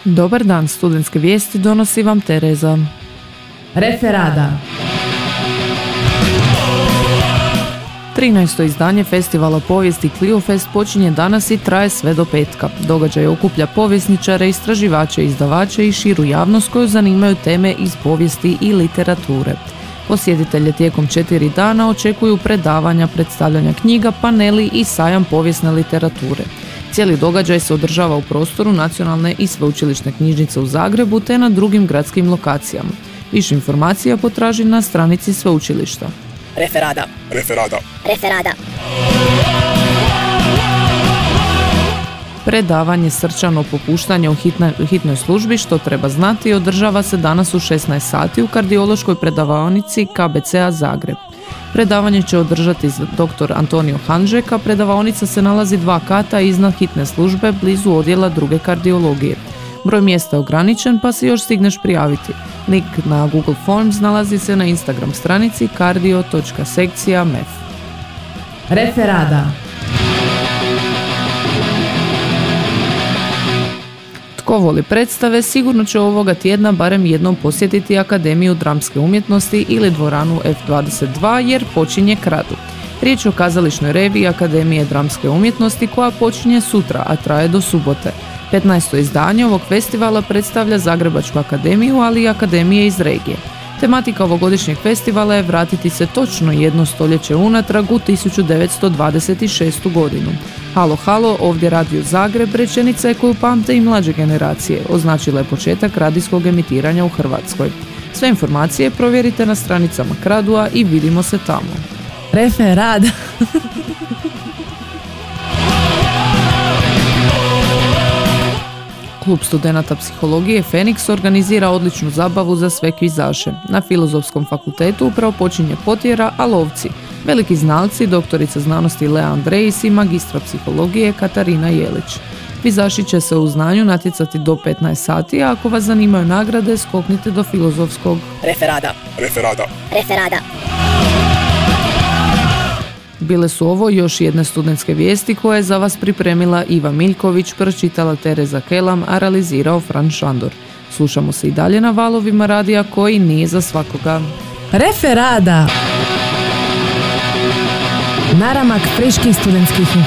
Dobar dan, studentske vijesti donosi vam Tereza. Referada. 13. izdanje festivala povijesti Cliofest počinje danas i traje sve do petka. Događaj okuplja povjesničare, istraživače, izdavače i širu javnost koju zanimaju teme iz povijesti i literature. Posjetitelje tijekom 4 dana očekuju predavanja, predstavljanja knjiga, paneli i sajam povijesne literature. Cijeli događaj se održava u prostoru Nacionalne i sveučilišne knjižnice u Zagrebu te na drugim gradskim lokacijama. Više informacija potraži na stranici sveučilišta. Referada. Predavanje Srčano popuštanje u hitnoj službi, što treba znati, održava se danas u 16 sati u kardiološkoj predavaonici KBC-a Zagreb. Predavanje će održati dr. Antonio Hanžek, predavaonica se nalazi 2 kata iznad hitne službe blizu odjela druge kardiologije. Broj mjesta je ograničen pa se još stigneš prijaviti. Link na Google Forms nalazi se na Instagram stranici cardio.sekcija.mef. Referada. Tko voli predstave, sigurno će ovoga tjedna barem jednom posjetiti Akademiju dramske umjetnosti ili dvoranu F22 jer počinje Kradu. Riječ je o kazališnoj reviji Akademije dramske umjetnosti koja počinje sutra, a traje do subote. 15. izdanje ovog festivala predstavlja Zagrebačku akademiju, ali i akademije iz regije. Tematika ovogodišnjeg festivala je vratiti se točno 1 stoljeće unatrag u 1926. godinu. Halo, halo, ovdje Radio Zagreb rečenica je koju pamte i mlađe generacije. Označila je početak radijskog emitiranja u Hrvatskoj. Sve informacije provjerite na stranicama Kradua i vidimo se tamo. Referada. Klub studenata psihologije Feniks organizira odličnu zabavu za sve kvizaše. Na Filozofskom fakultetu upravo počinje potjera, a lovci, veliki znalci, doktorica znanosti Lea Andrejs i magistra psihologije Katarina Jelić. Kvizaši će se u znanju natjecati do 15 sati, a ako vas zanimaju nagrade, skoknite do Filozofskog. Referada. Bile su ovo još jedne studentske vijesti koje je za vas pripremila Iva Miljković, pročitala Tereza Kelam, a realizirao Fran Šandor. Slušamo se i dalje na valovima radija koji nije za svakoga. Referada. Naramak friških studentskih